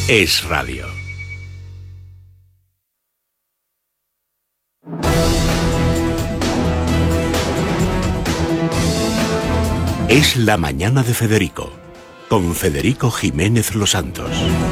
Es Radio. Es la mañana de Federico, con Federico Jiménez Los Santos.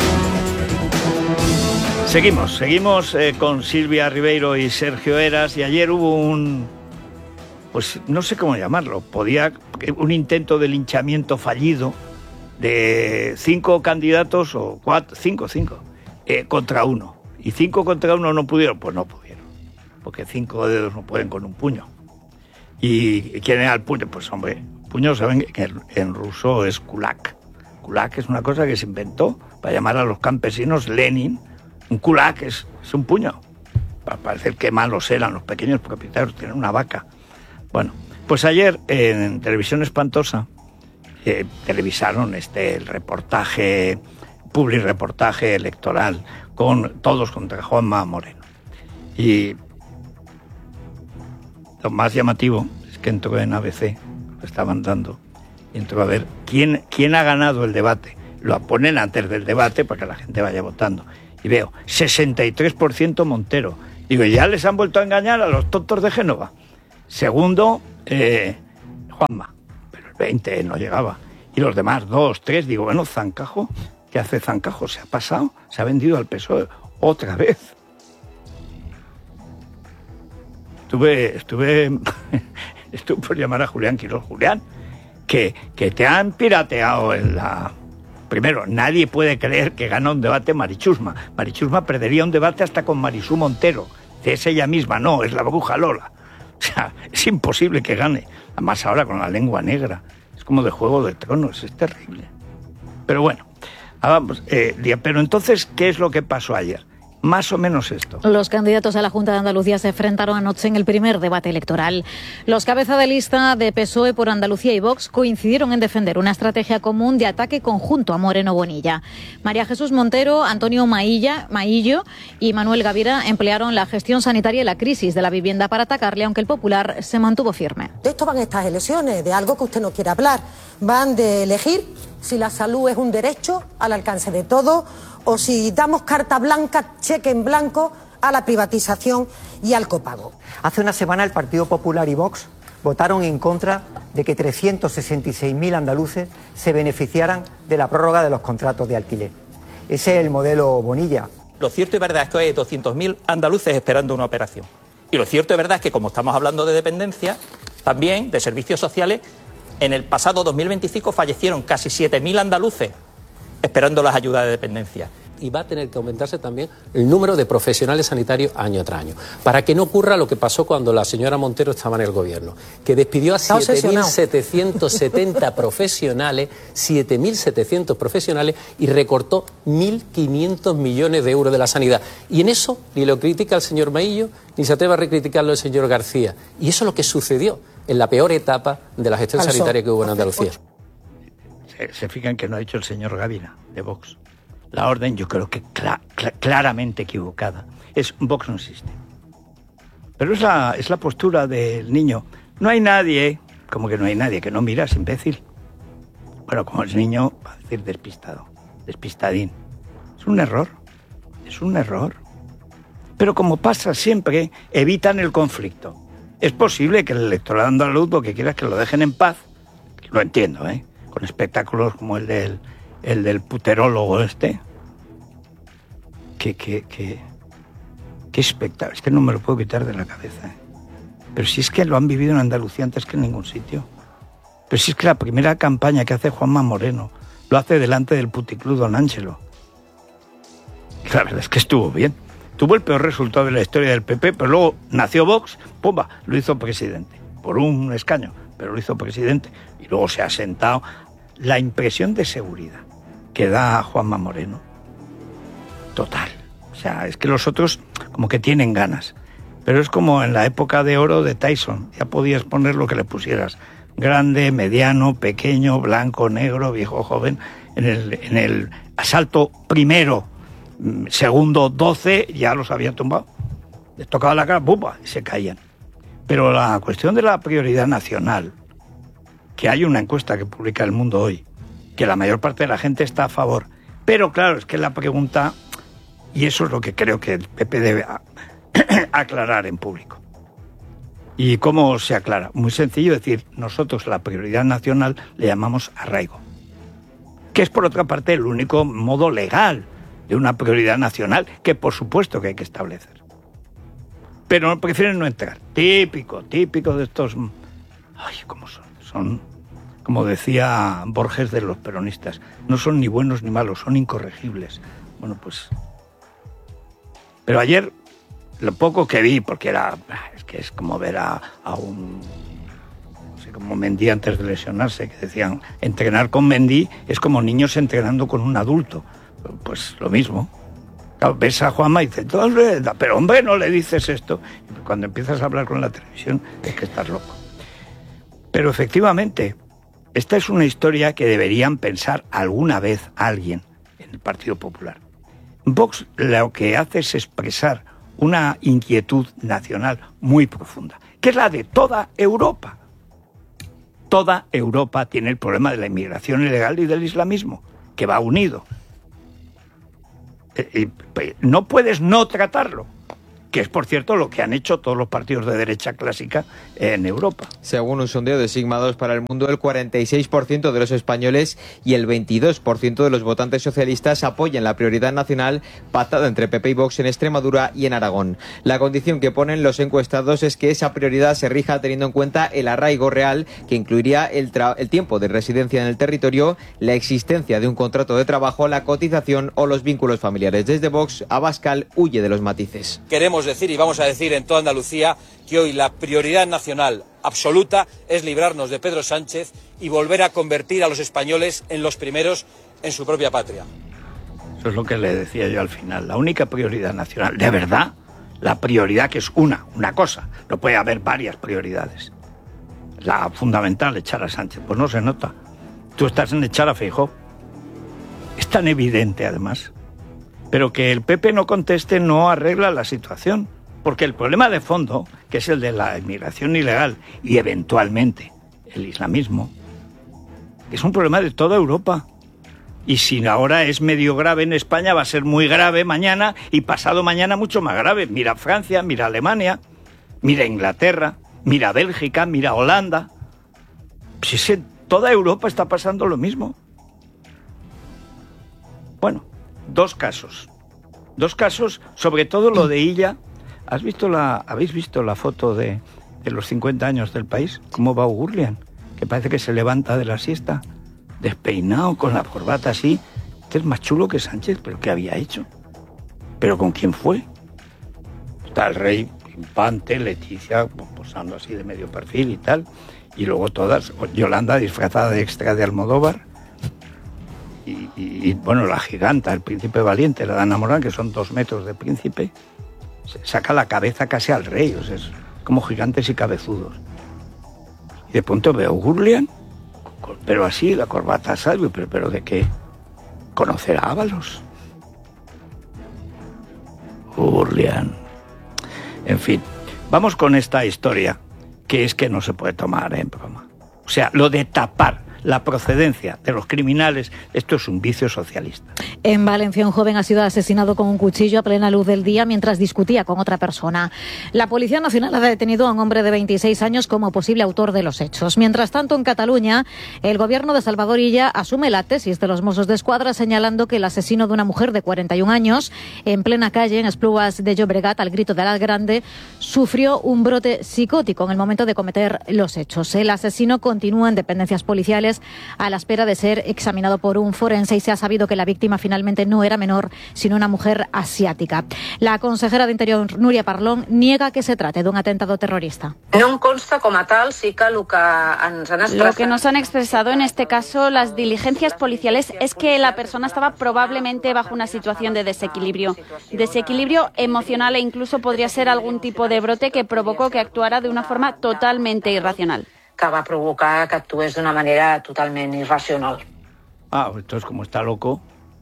Seguimos con Silvia Ribeiro y Sergio Heras, y ayer hubo pues no sé cómo llamarlo, un intento de linchamiento fallido de 5 candidatos, o 5 contra 1. Y 5 contra 1 no pudieron, pues no pudieron, porque 5 dedos no pueden con un puño. ¿Y quién era el puño? Pues hombre, puño saben que en ruso es kulak. Kulak es una cosa que se inventó para llamar a los campesinos Lenin. Un kulak es un puño, para parecer que malos eran los pequeños propietarios, tienen una vaca. Bueno, pues ayer en Televisión Espantosa televisaron el reportaje, publireportaje electoral, con todos contra Juanma Moreno. Y lo más llamativo es que entró en ABC, lo estaban dando, y entró a ver quién ha ganado el debate. Lo ponen antes del debate para que la gente vaya votando. Y veo, 63% Montero. Digo, ya les han vuelto a engañar a los tontos de Génova. Segundo, Juanma, pero el 20 no llegaba. Y los demás, 2, 3, digo, bueno, Zancajo, ¿qué hace Zancajo? ¿Se ha pasado? ¿Se ha vendido al PSOE otra vez? Estuve por llamar a Julián Quirós. Julián, que te han pirateado en la... Primero, nadie puede creer que gana un debate Marichusma. Marichusma perdería un debate hasta con Marisú Montero. Es ella misma, no, es la bruja Lola. O sea, es imposible que gane. Además ahora con la lengua negra. Es como de Juego de Tronos, es terrible. Pero bueno, vamos. Pero entonces, ¿qué es lo que pasó ayer? Más o menos esto. Los candidatos a la Junta de Andalucía se enfrentaron anoche en el primer debate electoral. Los cabezas de lista de PSOE por Andalucía y Vox coincidieron en defender una estrategia común de ataque conjunto a Moreno Bonilla. María Jesús Montero, Antonio Maillo y Manuel Gavira emplearon la gestión sanitaria y la crisis de la vivienda para atacarle, aunque el Popular se mantuvo firme. De esto van estas elecciones, de algo que usted no quiere hablar. Van de elegir si la salud es un derecho al alcance de todos, o si damos carta blanca, cheque en blanco a la privatización y al copago. Hace una semana el Partido Popular y Vox votaron en contra de que 366.000 andaluces se beneficiaran de la prórroga de los contratos de alquiler. Ese es el modelo Bonilla. Lo cierto y verdad es que hay 200.000 andaluces esperando una operación. Y lo cierto y verdad es que, como estamos hablando de dependencia, también de servicios sociales, en el pasado 2025 fallecieron casi 7.000 andaluces esperando las ayudas de dependencia. Y va a tener que aumentarse también el número de profesionales sanitarios año tras año, para que no ocurra lo que pasó cuando la señora Montero estaba en el gobierno, que despidió a 7.770 profesionales, 7.700 profesionales, y recortó 1.500 millones de euros de la sanidad. Y en eso ni lo critica el señor Maillo, ni se atreve a recriticarlo el señor García. Y eso es lo que sucedió en la peor etapa de la gestión sanitaria que hubo en Andalucía. Se fijan que no ha dicho el señor Gavina, de Vox. La orden, yo creo que claramente equivocada. Vox no existe. Pero es la postura del niño. No hay nadie, como que no hay nadie, que no miras, imbécil. Bueno, como el niño, va a decir despistado, despistadín. Es un error. Pero como pasa siempre, evitan el conflicto. Es posible que el electorado andaluz lo que quiera es que lo dejen en paz. Lo entiendo, con espectáculos como el del puterólogo qué espectáculo, es que no me lo puedo quitar de la cabeza. Pero si es que lo han vivido en Andalucía antes que en ningún sitio. Pero si es que la primera campaña que hace Juanma Moreno lo hace delante del puticlub Don Ángelo. La verdad es que estuvo bien. Tuvo el peor resultado de la historia del PP, pero luego nació Vox, ¡pumba!, lo hizo presidente, por un escaño, pero lo hizo presidente. Y luego se ha sentado. La impresión de seguridad que da Juanma Moreno, total. O sea, es que los otros como que tienen ganas. Pero es como en la época de oro de Tyson. Ya podías poner lo que le pusieras. Grande, mediano, pequeño, blanco, negro, viejo, joven. En el asalto primero, segundo, 12, ya los había tumbado. Les tocaba la cara, ¡pumba!, y se caían. Pero la cuestión de la prioridad nacional, que hay una encuesta que publica El Mundo hoy, que la mayor parte de la gente está a favor, Pero claro, es que la pregunta, y eso es lo que creo que el PP debe aclarar en público. ¿Y cómo se aclara? Muy sencillo, decir, nosotros la prioridad nacional le llamamos arraigo, que es por otra parte el único modo legal de una prioridad nacional, que por supuesto que hay que establecer. Pero prefieren no entrar. Típico de estos... Ay, ¿cómo son? Son, como decía Borges de los peronistas, no son ni buenos ni malos, son incorregibles. Bueno, pues... Pero ayer, lo poco que vi, porque era... Es que es como ver a un... No sé, como Mendy antes de lesionarse, que decían, entrenar con Mendy es como niños entrenando con un adulto. Pues lo mismo. Claro, ves a Juanma y dices, pero hombre, no le dices esto. Y cuando empiezas a hablar con la televisión es que estás loco. Pero efectivamente, esta es una historia que deberían pensar alguna vez alguien en el Partido Popular. Vox lo que hace es expresar una inquietud nacional muy profunda, que es la de toda Europa. Toda Europa tiene el problema de la inmigración ilegal y del islamismo, que va unido. No puedes no tratarlo, que es, por cierto, lo que han hecho todos los partidos de derecha clásica en Europa. Según un sondeo de Sigma 2 para el mundo, el 46% de los españoles y el 22% de los votantes socialistas apoyan la prioridad nacional pactada entre PP y Vox en Extremadura y en Aragón. La condición que ponen los encuestados es que esa prioridad se rija teniendo en cuenta el arraigo real, que incluiría el tiempo de residencia en el territorio, la existencia de un contrato de trabajo, la cotización o los vínculos familiares. Desde Vox, Abascal huye de los matices. Queremos decir y vamos a decir en toda Andalucía que hoy la prioridad nacional absoluta es librarnos de Pedro Sánchez y volver a convertir a los españoles en los primeros en su propia patria. Eso es lo que le decía yo al final. La única prioridad nacional, de verdad, la prioridad que es una cosa. No puede haber varias prioridades. La fundamental, echar a Sánchez. Pues no se nota. Tú estás en echar a Feijóo. Es tan evidente, además. Pero que el PP no conteste no arregla la situación, porque el problema de fondo, que es el de la inmigración ilegal y eventualmente el islamismo, es un problema de toda Europa. Y si ahora es medio grave en España, va a ser muy grave mañana y pasado mañana mucho más grave. Mira Francia, mira Alemania, mira Inglaterra, mira Bélgica, mira Holanda. Si es en toda Europa está pasando lo mismo. Bueno. Dos casos, sobre todo lo de Illa. ¿Habéis visto la foto de los 50 años del país? ¿Cómo va Ugurlian? Que parece que se levanta de la siesta, despeinado, con la corbata así. Este es más chulo que Sánchez, ¿pero qué había hecho? ¿Pero con quién fue? Está el rey Infante, Leticia, posando así de medio perfil y tal, y luego todas, Yolanda disfrazada de extra de Almodóvar, y bueno, la giganta, el príncipe valiente, la Dana Morán, que son 2 metros de príncipe, saca la cabeza casi al rey, o sea, es como gigantes y cabezudos. Y de pronto veo Gurlian, pero así, la corbata salve, pero ¿de qué? ¿Conocer a Ábalos? Gurlian. En fin, vamos con esta historia, que es que no se puede tomar en broma. O sea, lo de tapar la procedencia de los criminales, esto es un vicio socialista. En Valencia, un joven ha sido asesinado con un cuchillo a plena luz del día mientras discutía con otra persona. La Policía Nacional ha detenido a un hombre de 26 años como posible autor de los hechos. Mientras tanto, en Cataluña, el gobierno de Salvador Illa asume la tesis de los Mossos d'Esquadra, señalando que el asesino de una mujer de 41 años, en plena calle, en Esplugas de Llobregat, al grito de Alas Grande, sufrió un brote psicótico en el momento de cometer los hechos. El asesino continúa en dependencias policiales a la espera de ser examinado por un forense y se ha sabido que la víctima finalmente no era menor, sino una mujer asiática. La consejera de Interior, Núria Parlon, niega que se trate de un atentado terrorista. No em consta com a tal, sí que lo que ens han expresado... Lo que nos han expresado en este caso las diligencias policiales es que la persona estaba probablemente bajo una situación de desequilibrio emocional, e incluso podría ser algún tipo de brote que provocó que actuara de una forma totalmente irracional. Que va provocar que actués d'una manera totalment irracional. Entonces, como está loco,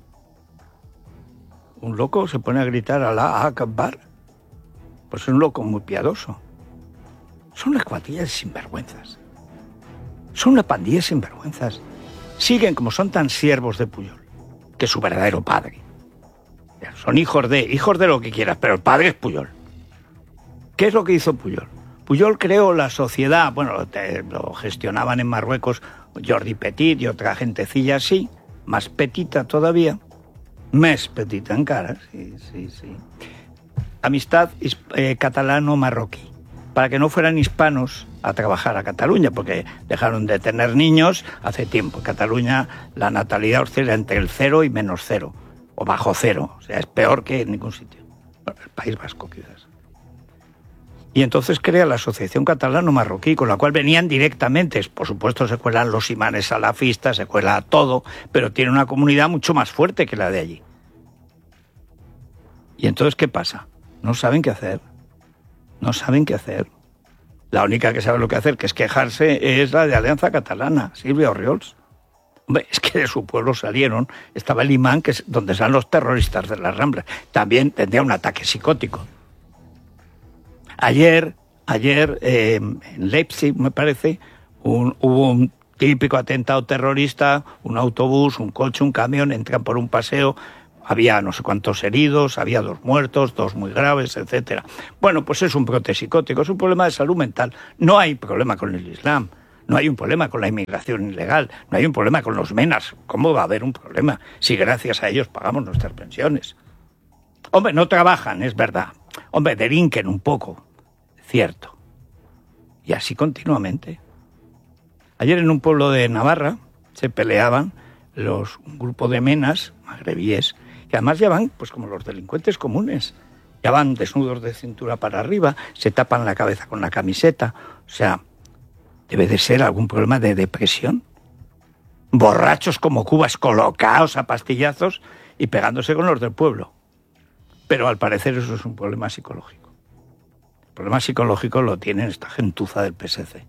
un loco se pone a gritar Alá Akbar. Pues es un loco muy piadoso. Son una cuadrilla de sinvergüenzas. Son una pandilla de sinvergüenzas. Siguen, como son tan siervos de Pujol, que su verdadero padre. Son hijos de lo que quieras, pero el padre es Pujol. ¿Qué es lo que hizo Pujol? Pujol creó la sociedad, bueno, lo gestionaban en Marruecos Jordi Petit y otra gentecilla así, más petita todavía, más petita encara, sí. Amistad catalano-marroquí, para que no fueran hispanos a trabajar a Cataluña, porque dejaron de tener niños hace tiempo. En Cataluña la natalidad oscila entre el 0 y -0, o bajo 0, o sea, es peor que en ningún sitio. Bueno, el País Vasco quizás. Y entonces crea la Asociación Catalano-Marroquí, con la cual venían directamente, por supuesto se cuelan los imanes salafistas, se cuela todo, pero tiene una comunidad mucho más fuerte que la de allí. Y entonces, ¿qué pasa? No saben qué hacer. La única que sabe lo que hacer, que es quejarse, es la de Alianza Catalana, Sílvia Orriols. Hombre, es que de su pueblo salieron, estaba el imán, que es donde están los terroristas de las Ramblas. También tendría un ataque psicótico. Ayer en Leipzig, me parece, hubo un típico atentado terrorista, un autobús, un coche, un camión, entran por un paseo, había no sé cuántos heridos, había 2 muertos, 2 muy graves, etcétera. Bueno, pues es un brote psicótico, es un problema de salud mental. No hay problema con el Islam, no hay un problema con la inmigración ilegal, no hay un problema con los menas. ¿Cómo va a haber un problema si gracias a ellos pagamos nuestras pensiones? Hombre, no trabajan, es verdad. Hombre, delinquen un poco, cierto. Y así continuamente. Ayer en un pueblo de Navarra se peleaban un grupo de menas magrebíes, que además ya van pues como los delincuentes comunes. Ya van desnudos de cintura para arriba, se tapan la cabeza con la camiseta. O sea, debe de ser algún problema de depresión. Borrachos como cubas, colocados a pastillazos y pegándose con los del pueblo. Pero al parecer eso es un problema psicológico. El problema psicológico lo tiene esta gentuza del PSC.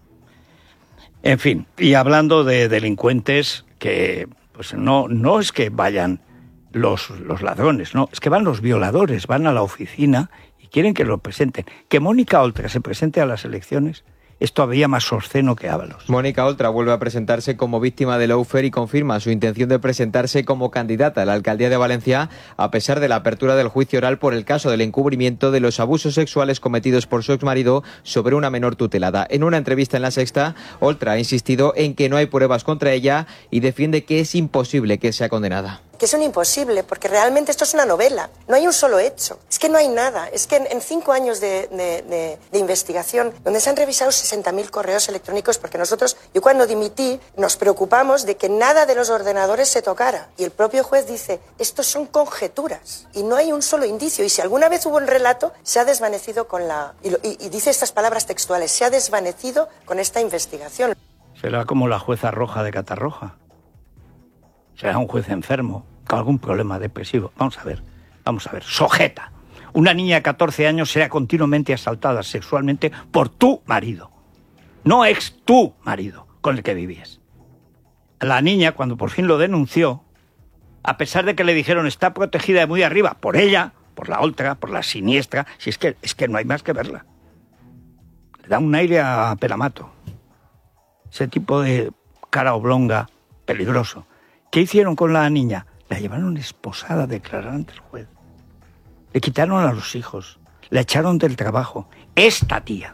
En fin, y hablando de delincuentes, que pues no es que vayan los ladrones, no, es que van los violadores, van a la oficina y quieren que lo presenten. Que Mónica Oltra se presente a las elecciones es todavía más obsceno que Ábalos. Mónica Oltra vuelve a presentarse como víctima de lawfare y confirma su intención de presentarse como candidata a la alcaldía de Valencia, a pesar de la apertura del juicio oral por el caso del encubrimiento de los abusos sexuales cometidos por su exmarido sobre una menor tutelada. En una entrevista en La Sexta, Oltra ha insistido en que no hay pruebas contra ella y defiende que es imposible que sea condenada. Que es un imposible, porque realmente esto es una novela, no hay un solo hecho, es que no hay nada, es que en 5 años de investigación, donde se han revisado 60.000 correos electrónicos, porque yo cuando dimití, nos preocupamos de que nada de los ordenadores se tocara, y el propio juez dice, estos son conjeturas, y no hay un solo indicio, y si alguna vez hubo un relato, se ha desvanecido y dice estas palabras textuales, se ha desvanecido con esta investigación. Será como la jueza Roja de Catarroja. Será un juez enfermo, con algún problema depresivo. Vamos a ver. Sojeta. Una niña de 14 años será continuamente asaltada sexualmente por tu marido. No ex tu marido con el que vivías. La niña, cuando por fin lo denunció, a pesar de que le dijeron está protegida de muy arriba, por ella, por la Oltra, por la siniestra, si es que no hay más que verla. Le da un aire a Pelamato. Ese tipo de cara oblonga, peligroso. ¿Qué hicieron con la niña? La llevaron esposada a declarar ante el juez. Le quitaron a los hijos. La echaron del trabajo. Esta tía.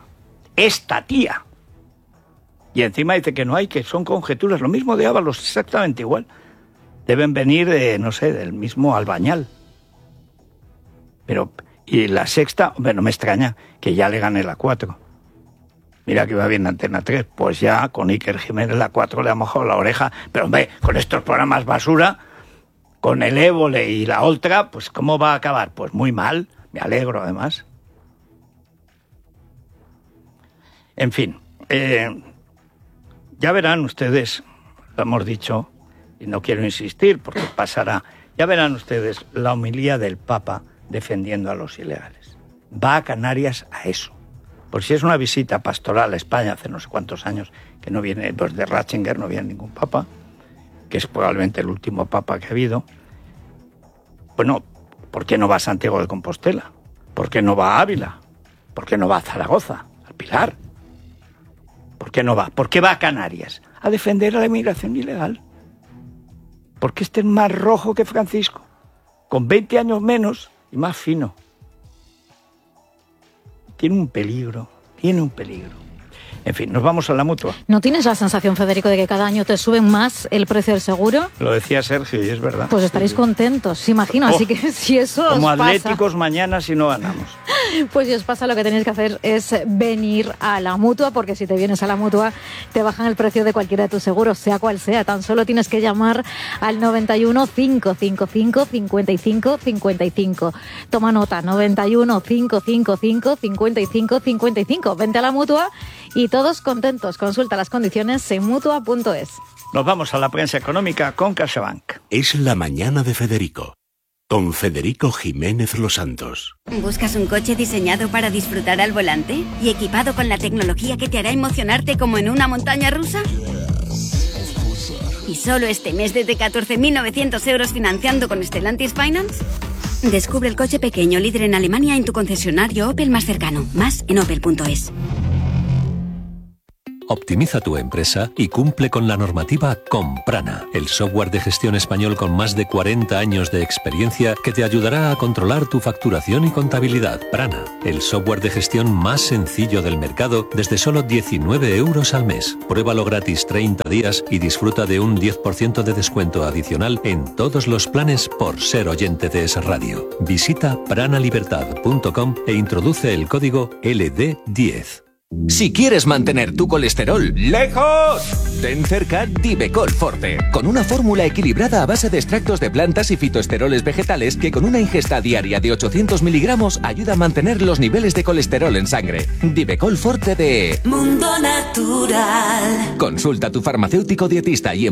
Y encima dice que no hay, que son conjeturas. Lo mismo de Ábalos, exactamente igual. Deben venir, del mismo Albañal. Y La Sexta, hombre, no me extraña que ya le gane la 4. Mira que va bien Antena 3, pues ya con Iker Jiménez la 4 le ha mojado la oreja. Pero hombre, con estos programas basura, con el Évole y la Oltra, pues ¿cómo va a acabar? Pues muy mal, me alegro además. En fin, ya verán ustedes, lo hemos dicho, y no quiero insistir porque pasará, ya verán ustedes la homilía del Papa defendiendo a los ilegales. Va a Canarias a eso. Por si es una visita pastoral a España hace no sé cuántos años que no viene, pues de Ratzinger no viene ningún papa, que es probablemente el último papa que ha habido. Bueno, ¿por qué no va a Santiago de Compostela? ¿Por qué no va a Ávila? ¿Por qué no va a Zaragoza? ¿Al Pilar? ¿Por qué no va? ¿Por qué va a Canarias? A defender a la inmigración ilegal. Porque este es más rojo que Francisco, con 20 años menos y más fino. Tiene un peligro. En fin, nos vamos a la Mutua. ¿No tienes la sensación, Federico, de que cada año te suben más el precio del seguro? Lo decía Sergio y es verdad. Pues estaréis contentos, imagino. Así que si eso os como pasa... atléticos mañana si no ganamos. Pues si os pasa, lo que tenéis que hacer es venir a la Mutua, porque si te vienes a la Mutua te bajan el precio de cualquiera de tus seguros, sea cual sea. Tan solo tienes que llamar al 91 555 55 55. Toma nota, 91 555 55 55. Vente a la Mutua y todos contentos. Consulta las condiciones en mutua.es. Nos vamos a la prensa económica con CaixaBank. Es la mañana de Federico, con Federico Jiménez Los Santos. ¿Buscas un coche diseñado para disfrutar al volante y equipado con la tecnología que te hará emocionarte como en una montaña rusa? ¿Y solo este mes desde 14.900 euros financiando con Stellantis Finance? Descubre el coche pequeño líder en Alemania en tu concesionario Opel más cercano. Más en opel.es. Optimiza tu empresa y cumple con la normativa con Prana, el software de gestión español con más de 40 años de experiencia que te ayudará a controlar tu facturación y contabilidad. Prana, el software de gestión más sencillo del mercado desde solo 19 euros al mes. Pruébalo gratis 30 días y disfruta de un 10% de descuento adicional en todos los planes por ser oyente de Es Radio. Visita pranalibertad.com e introduce el código LD10. Si quieres mantener tu colesterol lejos, ten cerca Divecol Forte, con una fórmula equilibrada a base de extractos de plantas y fitoesteroles vegetales que con una ingesta diaria de 800 miligramos ayuda a mantener los niveles de colesterol en sangre. Divecol Forte de Mundo Natural. Consulta a tu farmacéutico dietista y en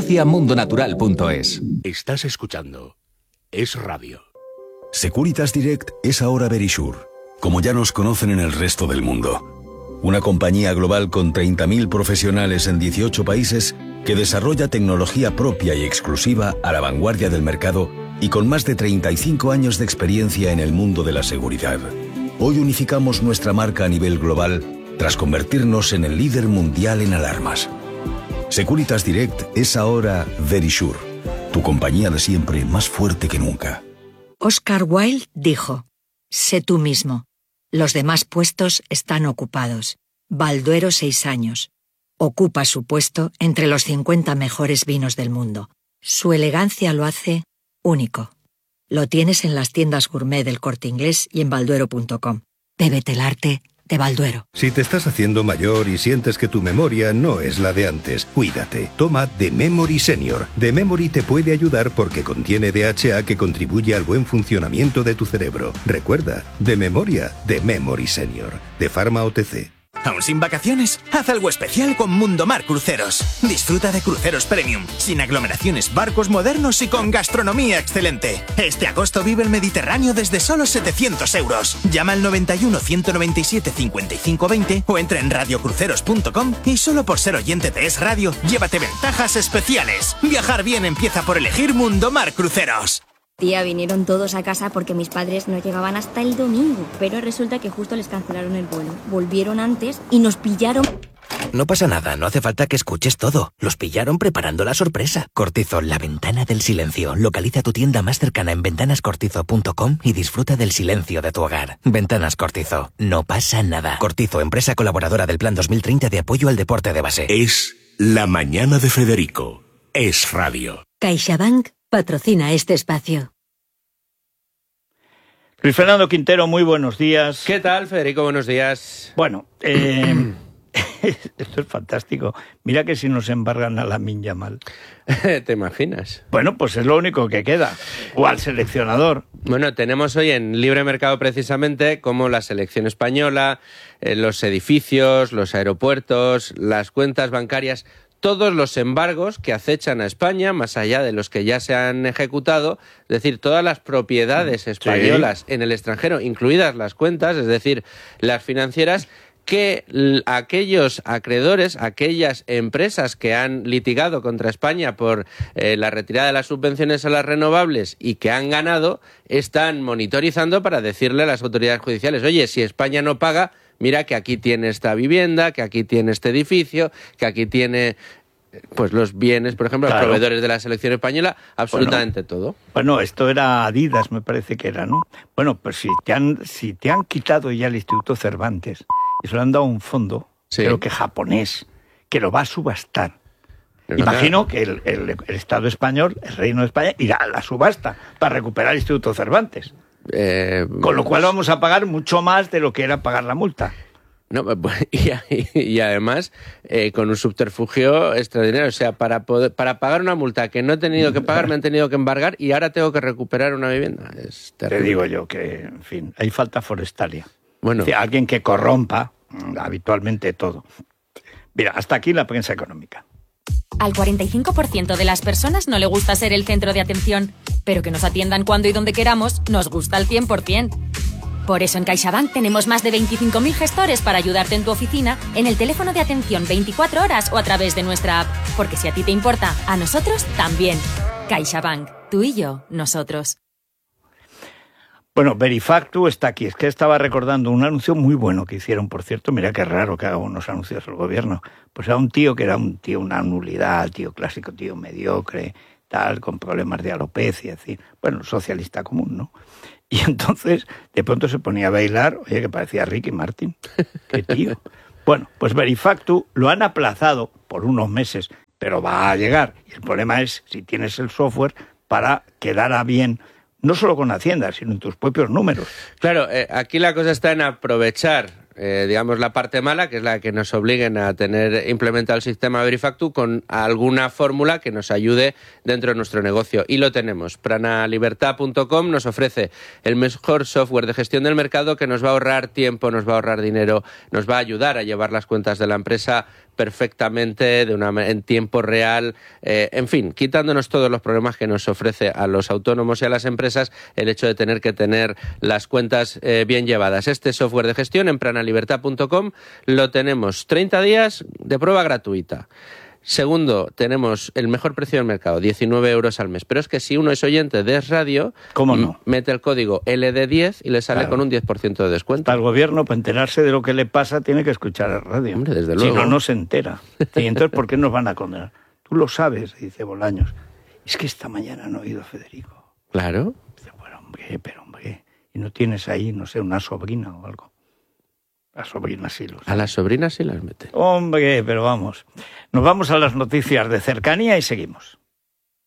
parafarmaciamundonatural.es. Estás escuchando Es Radio. Securitas Direct es ahora Verisure, como ya nos conocen en el resto del mundo. Una compañía global con 30.000 profesionales en 18 países que desarrolla tecnología propia y exclusiva a la vanguardia del mercado y con más de 35 años de experiencia en el mundo de la seguridad. Hoy unificamos nuestra marca a nivel global tras convertirnos en el líder mundial en alarmas. Securitas Direct es ahora Verisure, tu compañía de siempre más fuerte que nunca. Oscar Wilde dijo: sé tú mismo. Los demás puestos están ocupados. Balduero 6 años. Ocupa su puesto entre los 50 mejores vinos del mundo. Su elegancia lo hace único. Lo tienes en las tiendas gourmet del Corte Inglés y en balduero.com. Bébete el arte de Balduero. Si te estás haciendo mayor y sientes que tu memoria no es la de antes, cuídate. Toma The Memory Senior. The Memory te puede ayudar porque contiene DHA que contribuye al buen funcionamiento de tu cerebro. Recuerda, de memoria, The Memory Senior. De Pharma OTC. ¿Aún sin vacaciones? Haz algo especial con Mundomar Cruceros. Disfruta de cruceros premium, sin aglomeraciones, barcos modernos y con gastronomía excelente. Este agosto vive el Mediterráneo desde solo 700 euros. Llama al 91 197 55 20 o entra en radiocruceros.com y solo por ser oyente de Es Radio, llévate ventajas especiales. Viajar bien empieza por elegir Mundomar Cruceros. Tía, vinieron todos a casa porque mis padres no llegaban hasta el domingo, pero resulta que justo les cancelaron el vuelo. Volvieron antes y nos pillaron... No pasa nada, no hace falta que escuches todo. Los pillaron preparando la sorpresa. Cortizo, la ventana del silencio. Localiza tu tienda más cercana en ventanascortizo.com y disfruta del silencio de tu hogar. Ventanas Cortizo, no pasa nada. Cortizo, empresa colaboradora del Plan 2030 de apoyo al deporte de base. Es la mañana de Federico. Es Radio. CaixaBank patrocina este espacio. Luis Fernando Quintero, muy buenos días. ¿Qué tal, Federico? Buenos días. Bueno, esto es fantástico. Mira que si nos embargan a Lamine Yamal. ¿Te imaginas? Bueno, pues es lo único que queda. O al seleccionador. Bueno, tenemos hoy en Libre Mercado precisamente como la selección española, los edificios, los aeropuertos, las cuentas bancarias, todos los embargos que acechan a España, más allá de los que ya se han ejecutado, es decir, todas las propiedades españolas en el extranjero, incluidas las cuentas, es decir, las financieras, que aquellos acreedores, aquellas empresas que han litigado contra España por la retirada de las subvenciones a las renovables y que han ganado, están monitorizando para decirle a las autoridades judiciales: oye, si España no paga, mira que aquí tiene esta vivienda, que aquí tiene este edificio, que aquí tiene... pues los bienes, por ejemplo, Claro. los proveedores de la selección española, absolutamente todo. Bueno, esto era Adidas, me parece que era, ¿no? Bueno, pues si te han quitado ya el Instituto Cervantes y se lo han dado un fondo, creo que japonés, que lo va a subastar. Pero Imagino que el Estado español, el Reino de España, irá a la subasta para recuperar el Instituto Cervantes. Con lo cual vamos a pagar mucho más de lo que era pagar la multa. No, y además con un subterfugio extraordinario. O sea, para pagar una multa que no he tenido que pagar, me han tenido que embargar y ahora tengo que recuperar una vivienda. Es terrible. Te digo yo que, en fin, hay falta forestalia. Bueno. Es decir, alguien que corrompa habitualmente todo. Mira, hasta aquí la prensa económica. Al 45% de las personas no le gusta ser el centro de atención, pero que nos atiendan cuando y donde queramos nos gusta al 100%. Por eso en CaixaBank tenemos más de 25.000 gestores para ayudarte en tu oficina, en el teléfono de atención 24 horas o a través de nuestra app. Porque si a ti te importa, a nosotros también. CaixaBank, tú y yo, nosotros. Bueno, Verifactu está aquí. Es que estaba recordando un anuncio muy bueno que hicieron, por cierto. Mira qué raro que haga unos anuncios el gobierno. Pues era un tío que era una nulidad, tío clásico, tío mediocre, tal, con problemas de alopecia, es decir, bueno, socialista común, ¿no? Y entonces, de pronto se ponía a bailar, oye, que parecía Ricky Martin. ¡Qué tío! Bueno, pues Verifactu lo han aplazado por unos meses, pero va a llegar. Y el problema es si tienes el software para quedar a bien, no solo con Hacienda, sino en tus propios números. Claro, aquí la cosa está en aprovechar, digamos, la parte mala, que es la que nos obliguen a tener implementado el sistema Verifactu con alguna fórmula que nos ayude dentro de nuestro negocio. Y lo tenemos. Pranalibertad.com nos ofrece el mejor software de gestión del mercado que nos va a ahorrar tiempo, nos va a ahorrar dinero, nos va a ayudar a llevar las cuentas de la empresa perfectamente, en tiempo real, en fin, quitándonos todos los problemas que nos ofrece a los autónomos y a las empresas el hecho de tener que tener las cuentas bien llevadas. Este software de gestión en pranalibertad.com lo tenemos 30 días de prueba gratuita. Segundo, tenemos el mejor precio del mercado, 19 euros al mes. Pero es que si uno es oyente de Es Radio, ¿cómo no? Mete el código LD10 y le sale con un 10% de descuento. Al gobierno, para enterarse de lo que le pasa, tiene que escuchar el radio. Hombre, desde luego. Si no, no se entera. Y entonces, ¿por qué nos van a condenar? Tú lo sabes, dice Bolaños. Es que esta mañana no he oído a Federico. Claro. Dice, bueno, hombre, ¿y no tienes ahí, no sé, una sobrina o algo? Las sobrinas sí los... A las sobrinas sí las mete. Hombre, pero vamos. Nos vamos a las noticias de cercanía y seguimos.